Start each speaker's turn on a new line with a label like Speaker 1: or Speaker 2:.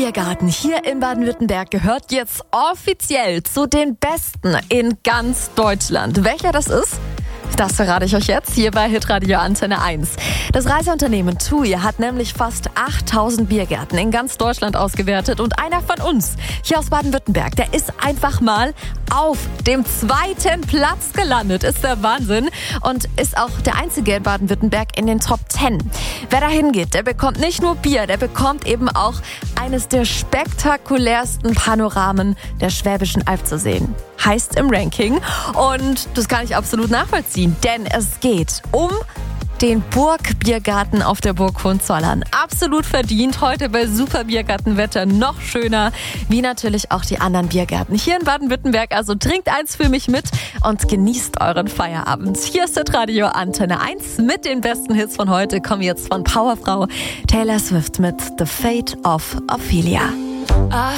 Speaker 1: Biergarten hier in Baden-Württemberg gehört jetzt offiziell zu den besten in ganz Deutschland. Welcher das ist? Das verrate ich euch jetzt hier bei Hitradio Antenne 1. Das Reiseunternehmen TUI hat nämlich fast 8000 Biergärten in ganz Deutschland ausgewertet und einer von uns hier aus Baden-Württemberg, der ist einfach mal auf dem 2. Platz gelandet. Ist der Wahnsinn und ist auch der einzige in Baden-Württemberg in den Top 10. Wer da hingeht, der bekommt nicht nur Bier, der bekommt eben auch eines der spektakulärsten Panoramen der Schwäbischen Alb zu sehen. Heißt im Ranking und das kann ich absolut nachvollziehen, denn es geht um den Burgbiergarten auf der Burg Hohenzollern. Absolut verdient, heute bei super Biergartenwetter noch schöner, wie natürlich auch die anderen Biergärten hier in Baden-Württemberg. Also trinkt eins für mich mit und genießt euren Feierabend. Hier ist Hitradio Antenne 1 mit den besten Hits von heute. Kommen jetzt von Powerfrau Taylor Swift mit The Fate of Ophelia.
Speaker 2: I